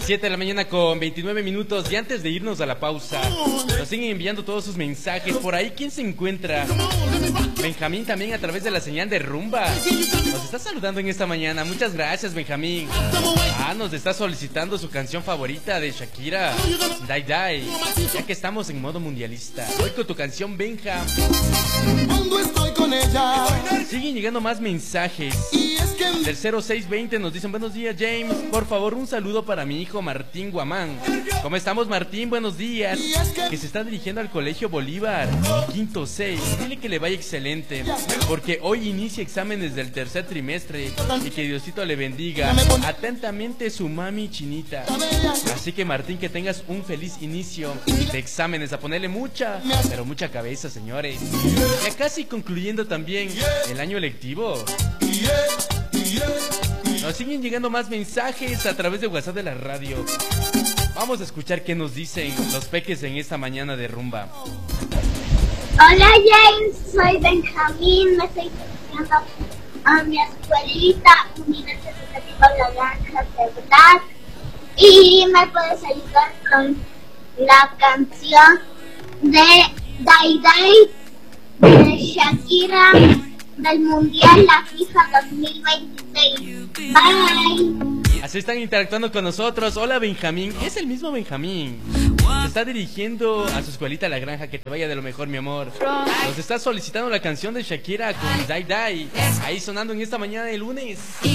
7 de la mañana con 29 minutos. Y antes de irnos a la pausa, nos siguen enviando todos sus mensajes. Por ahí, ¿quién se encuentra? Benjamín también a través de la señal de Rumba. Nos está saludando en esta mañana. Muchas gracias, Benjamín. Nos está solicitando su canción favorita de Shakira, Die Die. Ya que estamos en modo mundialista. Hoy con tu canción, Benja. Siguen llegando más mensajes. Del 0620 nos dicen: buenos días, James. Por favor, un saludo para mi hijo Martín Guamán. ¿Cómo estamos, Martín? Buenos días. Que se está dirigiendo al Colegio Bolívar, quinto 6. Dile que le vaya excelente, porque hoy inicia exámenes del tercer trimestre. Y que Diosito le bendiga. Atentamente, su mami Chinita. Así que, Martín, que tengas un feliz inicio de exámenes. A ponerle mucha, pero mucha cabeza, señores. Ya casi concluyendo también el año lectivo. Nos siguen llegando más mensajes a través de WhatsApp de la radio. Vamos a escuchar qué nos dicen los peques en esta mañana de Rumba. Hola, James, soy Benjamín. Me estoy dirigiendo a mi escuelita Unidad Educativa La Granja de verdad. Y me puedes ayudar con la canción de Die Die de Shakira del Mundial La FIFA 2026. Bye. Así están interactuando con nosotros. Hola, Benjamín. Es el mismo Benjamín. Se está dirigiendo a su escuelita La Granja. Que te vaya de lo mejor, mi amor. Nos está solicitando la canción de Shakira con Die Die. Ahí sonando en esta mañana de lunes.